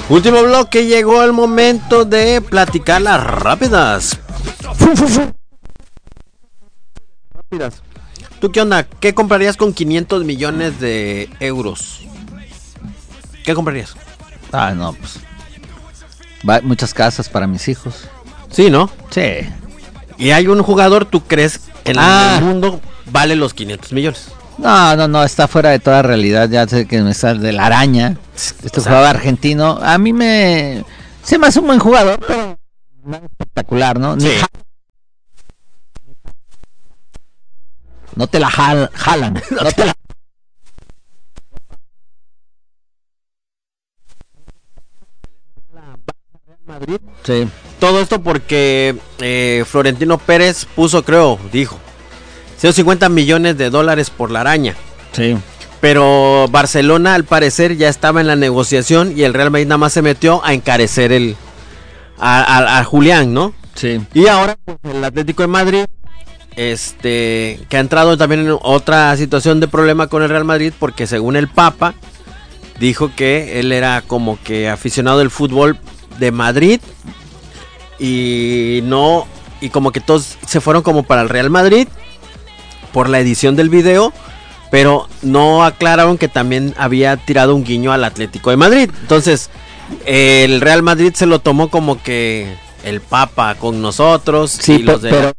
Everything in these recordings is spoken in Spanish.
Último bloque, llegó el momento de platicar las rápidas. ¿Tú qué onda? ¿Qué comprarías con 500 millones de euros? ¿Qué comprarías? No, pues muchas casas para mis hijos. Sí, ¿no? Sí. ¿Y hay un jugador, tú crees, en el mundo vale los 500 millones? No, está fuera de toda realidad. Ya sé que me sale de la araña. Jugador argentino. A mí se me hace un buen jugador, pero no espectacular, ¿no? Sí. No te la jalan. No te la... Madrid. Sí. Todo esto porque Florentino Pérez dijo 150 millones de dólares por la araña. Sí. Pero Barcelona al parecer ya estaba en la negociación y el Real Madrid nada más se metió a encarecer a Julián, ¿no? Sí. Y ahora pues, el Atlético de Madrid que ha entrado también en otra situación de problema con el Real Madrid porque según el Papa dijo que él era como que aficionado del fútbol de Madrid y como que todos se fueron como para el Real Madrid por la edición del video, pero no aclararon que también había tirado un guiño al Atlético de Madrid. Entonces el Real Madrid se lo tomó como que el Papa con nosotros, sí, y los de pero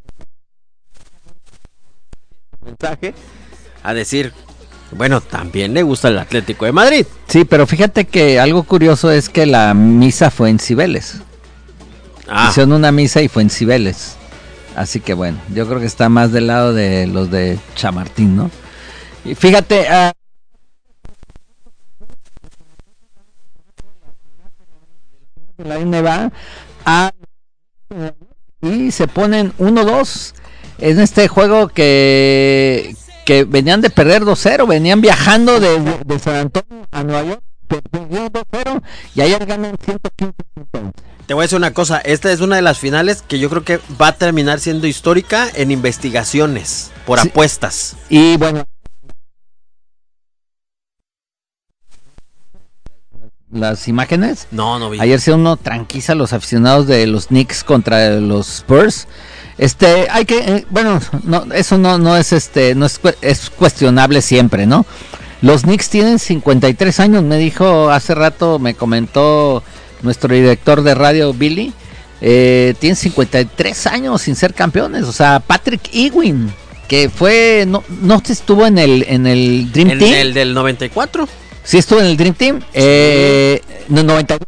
mensaje a decir, bueno, también le gusta el Atlético de Madrid. Sí, pero fíjate que algo curioso es que la misa fue en Cibeles. Hicieron una misa y fue en Cibeles. Así que bueno, yo creo que está más del lado de los de Chamartín, ¿no? Y fíjate, la NBA y se ponen 1-2 en este juego que venían de perder 2-0, venían viajando de San Antonio a Nueva York, perdieron 2-0 y ayer ganan 115. Te voy a decir una cosa, esta es una de las finales que yo creo que va a terminar siendo histórica en investigaciones por apuestas. Y bueno, las imágenes. No vi. Ayer se uno tranquiza a los aficionados de los Knicks contra los Spurs. Hay que no, eso no es es cuestionable siempre, ¿no? Los Knicks tienen 53 años, me dijo hace rato, me comentó nuestro director de radio Billy, tienen 53 años sin ser campeones. O sea, Patrick Ewing, que fue no estuvo en el Dream Team, el del 94. Sí estuvo en el Dream Team, no, 92.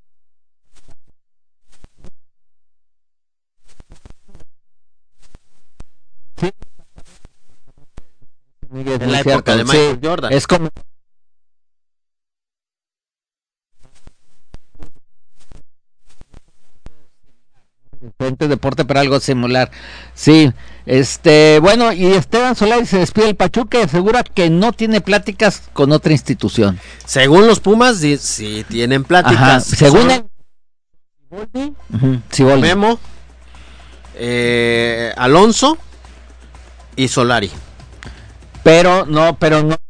Sí. En la época de Michael Jordan. Es como diferente deporte, pero algo similar. Sí, bueno, y Esteban Solari se despide del Pachuca y asegura que no tiene pláticas con otra institución. Según los Pumas, sí tienen pláticas. Ajá, según Siboldi, Memo, Alonso y Solari. Pero no